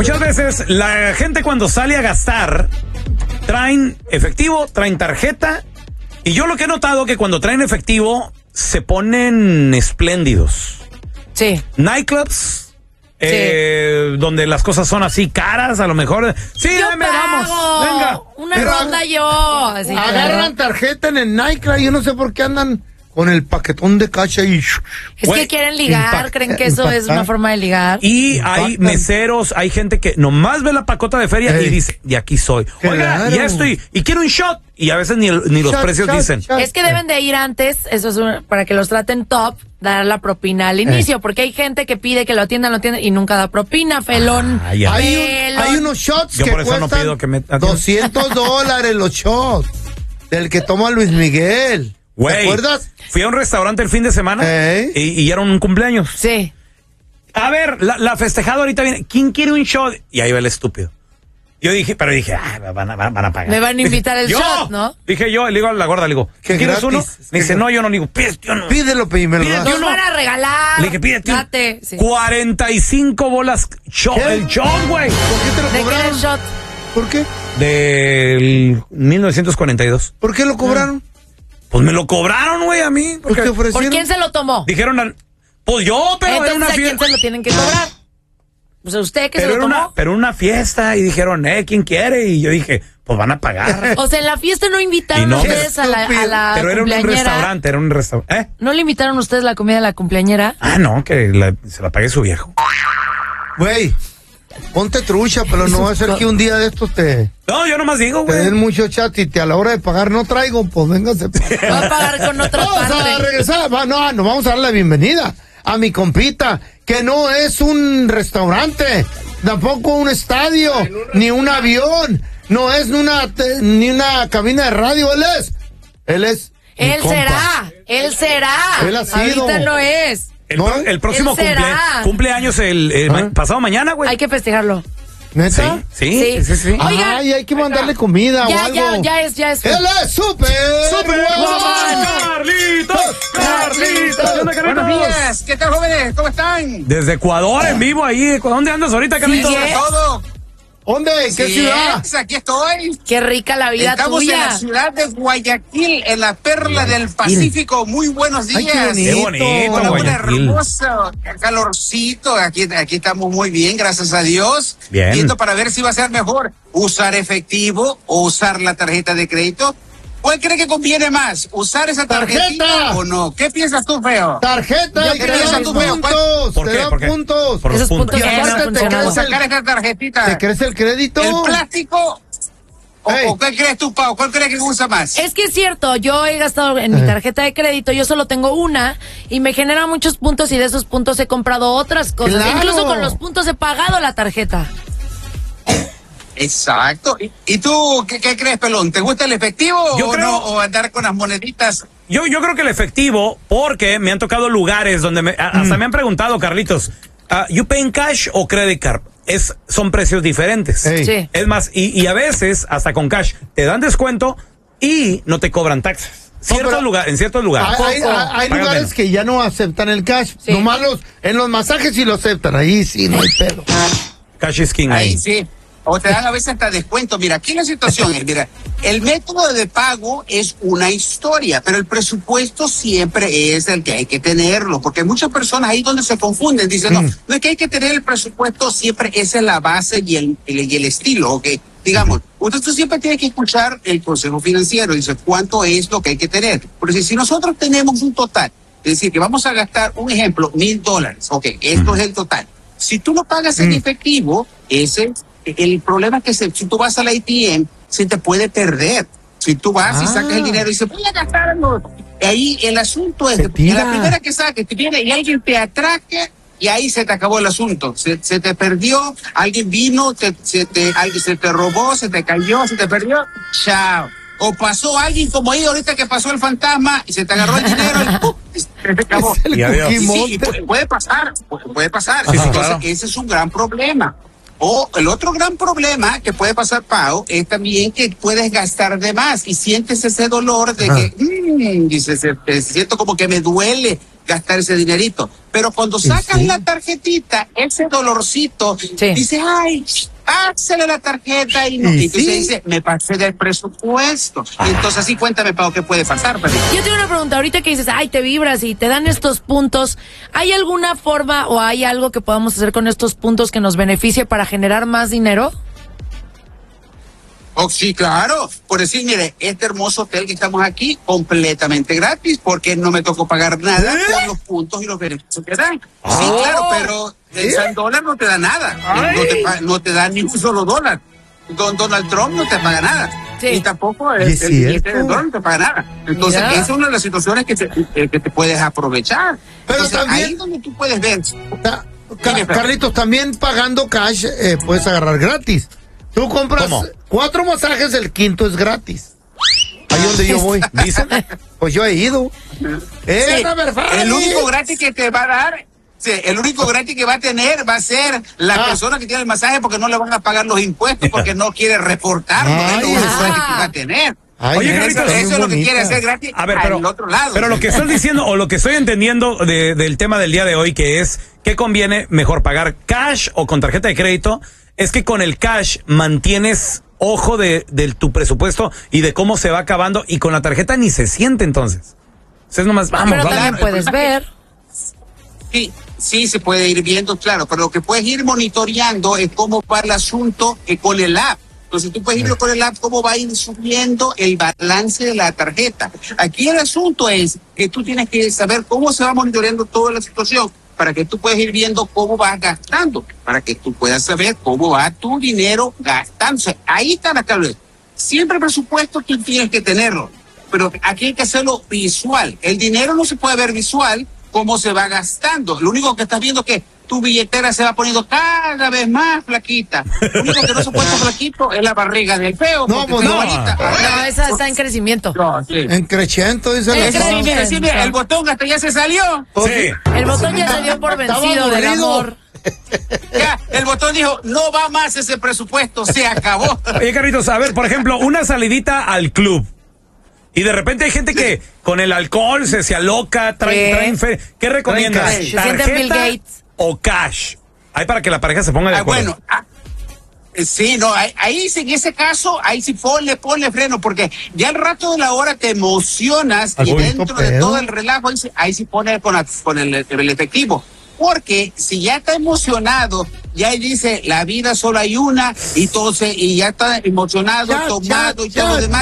Muchas veces la gente cuando sale a gastar traen efectivo, traen tarjeta, y yo lo que he notado que cuando traen efectivo se ponen espléndidos. Sí. Nightclubs, donde las cosas son así caras, a lo mejor. Sí, Yo dame, pago. vamos, venga. Una ronda yo. Así, Agarran tarjeta en el nightclub, yo no sé por qué andan con el paquetón de cacha y... Es que quieren ligar, creen que eso es una forma de ligar. Y hay meseros, hay gente que nomás ve la pacota de feria y dice, de aquí soy. Oiga, Claro. y esto, y quiero un shot. Y a veces ni los precios dicen. Es que deben de ir antes, eso es para que los traten top, dar la propina al inicio, porque hay gente que pide que lo atiendan y nunca da propina, felón. Ya. Hay unos shots Yo que por eso cuestan no pido que me atiendan. $200 los shots del que toma Luis Miguel. Güey, ¿te acuerdas? fui a un restaurante el fin de semana y era un cumpleaños. Sí. A ver, la festejada ahorita viene. ¿Quién quiere un shot? Y ahí va el estúpido. Yo dije, van a pagar. Me van a invitar el shot, ¿no? Dije yo, le digo a la gorda, le digo, ¿quieres gratis, uno? Me dice, no, yo no. Le digo, pídete uno. Pídelo, y me lo das. Nos van a regalar. Le dije, pídete uno. Date. Sí. 45 bolas shot, ¿Qué? el shot, güey. ¿Por qué te lo ¿De qué era cobraron? el shot? ¿Por qué? Del 1942. ¿Por qué lo cobraron? Pues me lo cobraron, güey, a mí. ¿Por qué ofrecieron? ¿Por quién se lo tomó? Dijeron, pues yo, pero era Entonces, una ¿a quién fiesta. se lo tienen que cobrar? Pues a usted que se lo tomó. Pero una fiesta, y dijeron, ¿quién quiere? Y yo dije, pues van a pagar. O sea, en la fiesta no invitaron Y no, ustedes a la Pero era un cumpleañera. restaurante. ¿No le invitaron ustedes la comida de la cumpleañera? Ah, no, que se la pague su viejo. Güey, ponte trucha, pero no va a ser que un día de estos te No, yo nomás digo, den güey. mucho chat y a la hora de pagar no traigo, pues véngase. Va a pagar con otra Vamos a parte. regresar, nos vamos a dar la bienvenida a mi compita, que no es un restaurante, tampoco un estadio, ni un avión, no es ni una cabina de radio, él es mi Él compa. será. Él ha sido. Ahorita no es. El próximo Él será. cumpleaños pasado mañana, güey. Hay que festejarlo. ¿Neta? Sí. Oigan. Ay, hay que mandarle comida o algo. Ya es. Él es súper Carlitos. Buenos días, ¿qué tal, jóvenes? ¿Cómo están? Desde Ecuador, en vivo ahí. ¿Dónde andas ahorita, Carlitos? Sí, Todo. ¿Dónde? ¿Qué Sí, ciudad? aquí estoy. Qué rica la vida Estamos en tuya. la ciudad de Guayaquil, en la perla del Pacífico. Muy buenos Ay, días. qué bonito. Hola, un Guayaquil. hermoso calorcito. Aquí estamos muy bien, gracias a Dios. Bien. Viendo para ver si va a ser mejor usar efectivo o usar la tarjeta de crédito. ¿Cuál cree que conviene más? ¿Usar esa tarjetita ¡Tarjeta! o no? ¿Qué piensas tú, feo? Tarjeta, Yo y te creo dan que tú, puntos. ¿Por te qué? dan ¿Por qué? puntos. Por los Esos puntos puntos. Y ya no aparte han te funcionado. crece Sacar esta tarjetita. ¿Te crece el crédito? ¿El plástico? Ey. ¿O qué crees tú, Pau? ¿Cuál crees que usa más? Es que es cierto, yo he gastado en mi tarjeta de crédito, yo solo tengo una y me genera muchos puntos y de esos puntos he comprado otras cosas. ¡Claro! Incluso con los puntos he pagado la tarjeta. Exacto. ¿Y tú qué crees, Pelón? ¿Te gusta el efectivo Yo o creo- no? ¿O andar con las moneditas? Yo creo que el efectivo, porque me han tocado lugares donde hasta me han preguntado, Carlitos, ¿you pay in cash o credit card? Son precios diferentes. Ey. Sí. Es más, y a veces, hasta con cash, te dan descuento y no te cobran taxes. pero- En ciertos lugares. Hay Pagan lugares menos. que ya no aceptan el cash. Sí. Nomás en los masajes sí lo aceptan. Ahí sí, no hay pedo. Cash is king Ahí ahí. sí. O te dan a veces hasta descuento. Mira, aquí la situación es, mira, el método de pago es una historia, pero el presupuesto siempre es el que hay que tenerlo, porque hay muchas personas ahí donde se confunden, dicen, no es que hay que tener el presupuesto, siempre esa es la base y el estilo, ¿ok? Digamos, usted siempre tiene que escuchar el consejo financiero, dice, ¿cuánto es lo que hay que tener? Porque si nosotros tenemos un total, es decir, que vamos a gastar, un ejemplo, $1,000, ok, esto es el total. Si tú lo pagas en efectivo, el problema es que si tú vas al ATM, se te puede perder. Si tú vas y sacas el dinero y dices, voy a gastarlo. Ahí el asunto es Se que tira. la primera que saques, te viene y alguien te atraque y ahí se te acabó el asunto. Se te perdió, alguien vino, alguien se te robó, se te cayó, se te perdió. Chao. O pasó alguien como ahí ahorita que pasó el fantasma y se te agarró el dinero y ¡pum! Se te acabó. Es el Y adiós. Sí, Cuquimote. puede pasar. Sí, Entonces, claro. ese es un gran problema. O el otro gran problema que puede pasar, Pau, es también que puedes gastar de más y sientes ese dolor de que, dices, siento como que me duele gastar ese dinerito. Pero cuando sacas la tarjetita, ese dolorcito, dice, ay, pásale la tarjeta y no. Entonces dice, me pasé del presupuesto. Y entonces así cuéntame, Pau, ¿qué puede pasar? Yo tengo una pregunta, ahorita que dices, ay, te vibras y te dan estos puntos, ¿hay alguna forma o hay algo que podamos hacer con estos puntos que nos beneficie para generar más dinero? Oh, sí, claro. Por decir, mire, este hermoso hotel que estamos aquí, completamente gratis, porque no me tocó pagar nada por los puntos y los beneficios que dan. Sí, claro, pero el $100 no te da nada. No te da ni un solo dólar. Donald Trump no te paga nada. Sí. Y tampoco el dólar no te paga nada. Entonces, esa es una de las situaciones que te puedes aprovechar. Pero entonces, también, ahí es donde tú puedes ver. Carlitos, también pagando cash puedes agarrar gratis. Tú compras 4 masajes, el quinto es gratis. Ahí donde yo voy. ¿Dicen? Pues yo he ido. El único gratis que te va a dar, el único gratis que va a tener va a ser la persona que tiene el masaje, porque no le van a pagar los impuestos, porque no quiere reportarlo. Es lo único gratis que va a tener. Oye, eso es lo que quiere hacer gratis al otro lado. Pero lo que estás diciendo, o lo que estoy entendiendo del tema del día de hoy, que es, ¿qué conviene mejor, pagar cash o con tarjeta de crédito? Es que con el cash mantienes ojo de tu presupuesto y de cómo se va acabando, y con la tarjeta ni se siente entonces. Entonces nomás Pero también puedes ver. Sí, se puede ir viendo, claro, pero lo que puedes ir monitoreando es cómo va el asunto con el app. Entonces tú puedes ir con el app, cómo va a ir subiendo el balance de la tarjeta. Aquí el asunto es que tú tienes que saber cómo se va monitoreando toda la situación, para que tú puedas ir viendo cómo vas gastando, para que tú puedas saber cómo va tu dinero gastándose. Ahí está la clave. Siempre el presupuesto tú tienes que tenerlo, pero aquí hay que hacerlo visual. El dinero no se puede ver visual cómo se va gastando. Lo único que estás viendo es que tu billetera se va poniendo cada vez más flaquita. Lo único que no se puede flaquito es la barriga del feo. No, pues no. Esa está en crecimiento. No, en creciendo, dice la el botón hasta ya se salió. Sí. El botón ya se dio por vencido del amor. Ya, el botón dijo, no va más ese presupuesto, se acabó. Oye, Carlitos, a ver, por ejemplo, una salidita al club. Y de repente hay gente que con el alcohol se aloca, traen fe. ¿Qué recomiendas? ¿Tarjeta o cash? Ahí para que la pareja se ponga de acuerdo. Sí, no, ahí en ese caso, ahí sí ponle freno, porque ya al rato de la hora te emocionas y dentro de todo el relajo, ahí sí pone con el efectivo. Porque si ya está emocionado, ya dice, la vida solo hay una, y ya está emocionado, tomado y todo lo demás.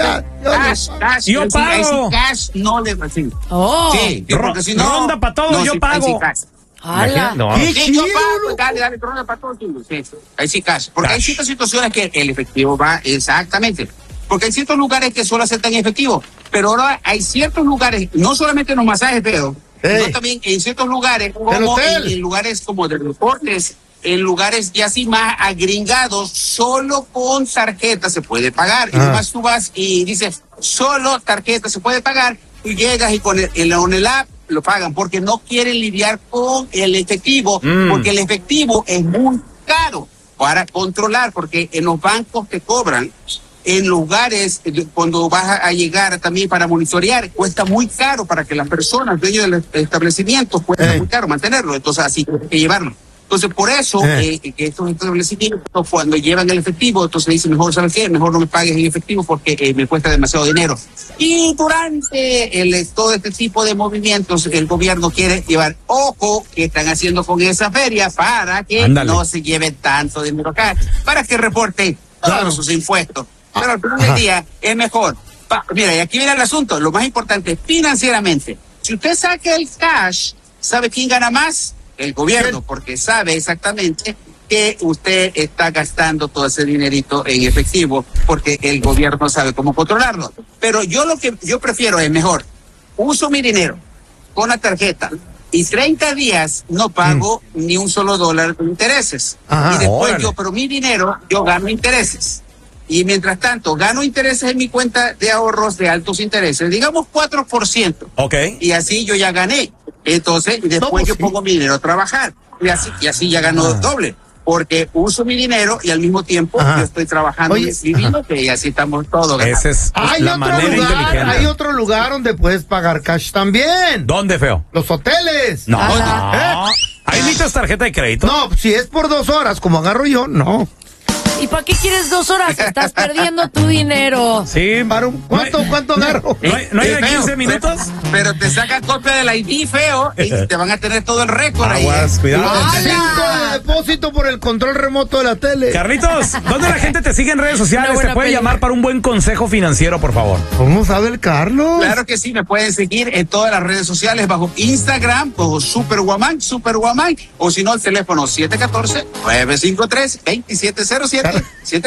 Cash. Yo pago. Ahí sí cash no le va. Sí, porque si no. Ronda para todos, yo pago. ¡Hala! Sí, yo pago, dale, ronda para todos. Sí, ahí sí cash. Porque hay ciertas situaciones que el efectivo va exactamente. Porque hay ciertos lugares que solo aceptan efectivo. Pero ahora hay ciertos lugares, no solamente en los masajes, pero sino también en ciertos lugares, como en lugares como de deportes, en lugares ya así más agringados, solo con tarjeta se puede pagar. Y nomás tú vas y dices, solo tarjeta se puede pagar, tú llegas y con el app lo pagan, porque no quieren lidiar con el efectivo, porque el efectivo es muy caro para controlar, porque en los bancos te cobran. En lugares, cuando vas a llegar también para monitorear, cuesta muy caro para que las personas, dueños del establecimiento, cuesta muy caro mantenerlo. Entonces, así hay que llevarlo. Entonces, por eso, que estos establecimientos, cuando llevan el efectivo, entonces dicen, mejor, ¿sabes qué? Mejor no me pagues en efectivo porque me cuesta demasiado dinero. Y durante todo este tipo de movimientos, el gobierno quiere llevar, ojo, que están haciendo con esa feria para que no se lleve tanto dinero acá, para que reporten todos sus impuestos. Pero al final del día es mejor. Mira, y aquí viene el asunto, lo más importante, financieramente. Si usted saca el cash, ¿sabe quién gana más? El gobierno, porque sabe exactamente que usted está gastando todo ese dinerito en efectivo, porque el gobierno sabe cómo controlarlo. Pero lo que yo prefiero es mejor, uso mi dinero con la tarjeta y 30 días no pago ni un solo dólar de intereses. Y después pero mi dinero, yo gano intereses. Y mientras tanto, gano intereses en mi cuenta de ahorros de altos intereses, digamos 4%. Y así yo ya gané. Entonces, después yo pongo mi dinero a trabajar. Y así ya gano doble. porque uso mi dinero y al mismo tiempo Ajá. yo estoy trabajando Oye, y escribiendo, y así estamos todos. Esa es Hay la otro manera lugar, inteligente. hay otro lugar donde puedes pagar cash también. ¿Dónde, feo? Los hoteles. No, Ajá. no. Ahí necesitas tarjeta de crédito. No, si es por 2 horas, como agarro yo, no. ¿Y para qué quieres 2 horas? Estás perdiendo tu dinero. Sí. ¿Cuánto agarro? ¿No hay de Feo, 15 minutos? Pero te sacan copia del ID, feo, y te van a tener todo el récord ahí. Aguas, cuidado. 5 de depósito por el control remoto de la tele. Carlitos, ¿dónde la gente te sigue en redes sociales? Una Te buena puede peli. llamar para un buen consejo financiero, por favor. ¿Cómo sabe el Carlos? Claro que sí, me pueden seguir en todas las redes sociales bajo Instagram, bajo Superwoman, o si no, el teléfono 714-953-2707,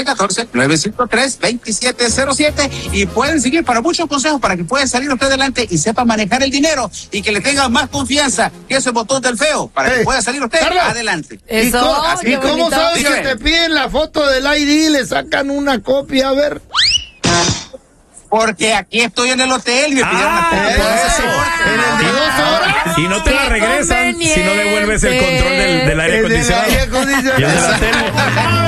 714-953-2707, y pueden seguir para muchos consejos para que pueda salir usted adelante y sepa manejar el dinero y que le tenga más confianza que ese botón del feo para que pueda salir usted Carlos. adelante. Eso, ¿Y qué cómo bonito. sabes que Dígame. te piden la foto del ID y le sacan una copia? A ver. Porque aquí estoy en el hotel y me pidieron la copia. por eso. ¿En el de 2 horas? Y no te la Qué regresan si no devuelves el control del aire El del acondicionado. aire acondicionado. Y el de la tele.